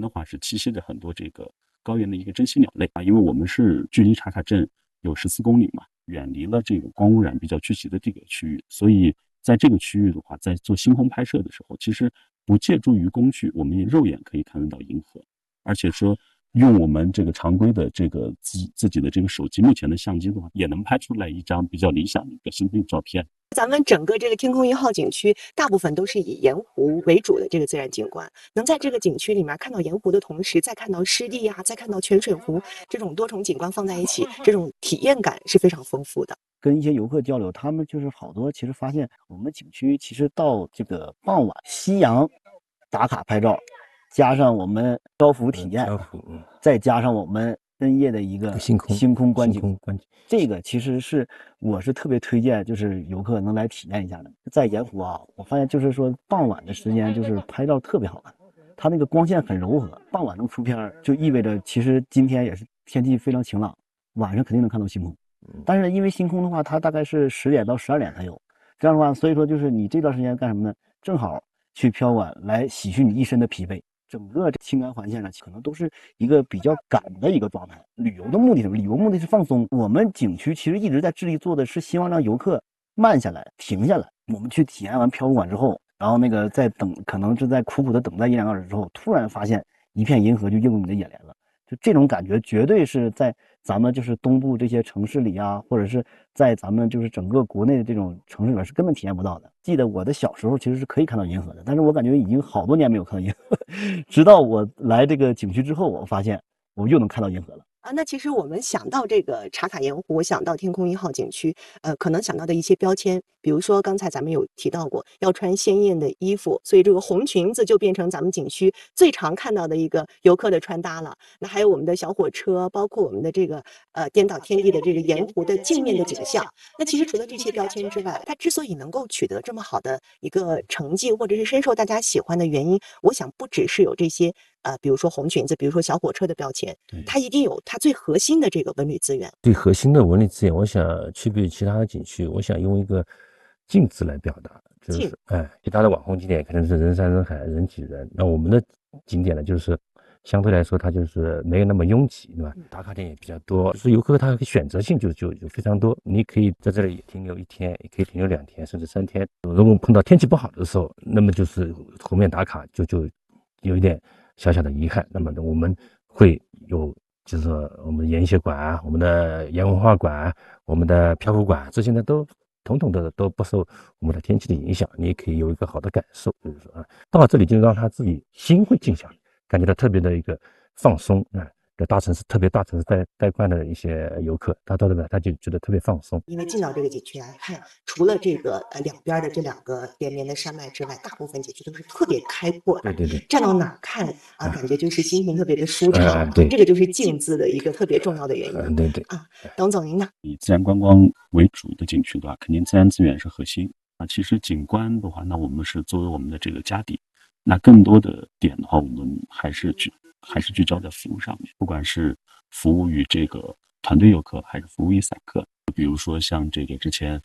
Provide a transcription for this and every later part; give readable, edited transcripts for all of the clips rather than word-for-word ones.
的话是栖息着很多这个高原的一个珍稀鸟类啊，因为我们是距离茶卡镇有14公里嘛，远离了这个光污染比较聚集的这个区域，所以在这个区域的话，在做星空拍摄的时候，其实不借助于工具，我们肉眼可以看得到银河，而且说用我们这个常规的这个自己的这个手机目前的相机的话，也能拍出来一张比较理想的一个星空照片。 咱们整个这个天空1号景区大部分都是以盐湖为主的这个自然景观，能在这个景区里面看到盐湖的同时，再看到湿地啊，再看到泉水湖，这种多重景观放在一起，这种体验感是非常丰富的。 跟一些游客交流，他们就是好多其实发现我们景区其实到这个傍晚夕阳打卡拍照，加上我们漂浮体验，再加上我们深夜的一个星空观景，这个其实是我是特别推荐，就是游客能来体验一下的。在盐湖啊，我发现就是说傍晚的时间就是拍照特别好看，它那个光线很柔和，傍晚能出片就意味着其实今天也是天气非常晴朗，晚上肯定能看到星空。但是因为星空的话，它大概是10点到12点才有，这样的话，所以说就是你这段时间干什么呢？正好去漂晚来洗去你一身的疲惫。整个青甘环线呢，可能都是一个比较赶的一个状态。旅游的目的是什么？旅游目的是放松。我们景区其实一直在致力做的是希望让游客慢下来、停下来。我们去体验完漂浮馆之后，然后那个在等，可能是在苦苦的等待1、2个小时之后，突然发现一片银河就映入你的眼帘了。就这种感觉，绝对是在咱们就是东部这些城市里啊，或者是在咱们就是整个国内的这种城市里边是根本体验不到的。记得我的小时候其实是可以看到银河的，但是我感觉已经好多年没有看到银河，直到我来这个景区之后，我发现我又能看到银河了。 那其实我们想到这个茶卡盐湖，想到天空1号景区，可能想到的一些标签，比如说刚才咱们有提到过，要穿鲜艳的衣服，所以这个红裙子就变成咱们景区最常看到的一个游客的穿搭了。那还有我们的小火车，包括我们的这个颠倒天地的这个盐湖的镜面的景象。那其实除了这些标签之外，它之所以能够取得这么好的一个成绩，或者是深受大家喜欢的原因，我想不只是有这些比如说红裙子，比如说小火车的标签，它一定有它最核心的这个文旅资源。 最核心的文旅资源，我想区别于其他的景区，我想用一个镜字来表达，就是其他的网红景点可能是人山人海、人挤人，那我们的景点呢，就是相对来说它就是没有那么拥挤，对吧？打卡点也比较多，就是游客他选择性就非常多，你可以在这里停留1天，也可以停留2天，甚至3天。如果碰到天气不好的时候，那么就是后面打卡就有一点小小的遗憾。那么我们会有就是说我们盐协馆、我们的盐文化馆、我们的漂浮馆，这些呢统统的都不受我们的天气的影响，你也可以有一个好的感受，就是说到这里就让他自己心会静下来，感觉到特别的一个放松在大城市，特别大城市待惯的一些游客，他到这边他就觉得特别放松。 因为进到这个景区来看，除了这个两边的这2个连绵的山脉之外，大部分景区都是特别开阔的。 对， 站到哪看感觉就是心情特别的舒畅。对，这个就是镜字的一个特别重要的原因。 对董总您呢？ 以自然观光为主的景区的话，肯定自然资源是核心其实景观的话，那我们是作为我们的这个家底，那更多的点的话，我们还是聚焦在服务上面，不管是服务于这个团队游客，还是服务于散客。比如说像这个之前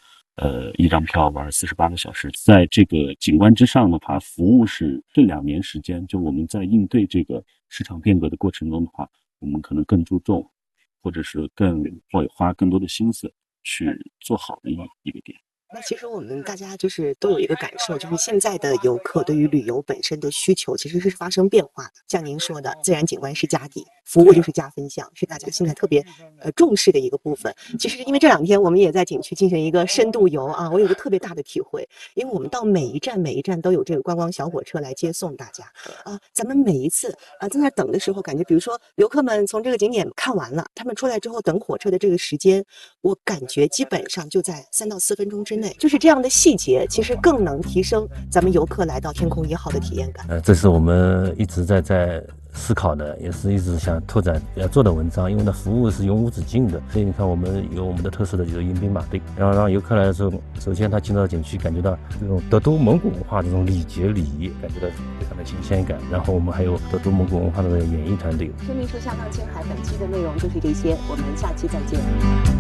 1张票玩48个小时，在这个景观之上的话，服务是这2年时间，就我们在应对这个市场变革的过程中的话，我们可能更注重，或者是更会花更多的心思去做好的一个点。 那其实我们大家就是都有一个感受，就是现在的游客对于旅游本身的需求其实是发生变化的。像您说的，自然景观是家底，服务就是加分项，是大家现在特别重视的一个部分。其实因为这2天我们也在景区进行一个深度游我有个特别大的体会，因为我们到每一站都有这个观光小火车来接送大家咱们每一次在那等的时候，感觉比如说游客们从这个景点看完了，他们出来之后等火车的这个时间，我感觉基本上就在3到4分钟之内。就是这样的细节，其实更能提升咱们游客来到天空1号的体验感。 这是我们一直在思考的，也是一直想拓展要做的文章，因为呢服务是永无止境的，所以你看我们有我们的特色的就是迎宾马队，然后让游客来的时候，首先他进到景区感觉到这种德都蒙古文化这种礼节礼仪，感觉到非常的新鲜感。然后我们还有德都蒙古文化的演艺团队。 生命树下到青海本期的内容就是这些，我们下期再见。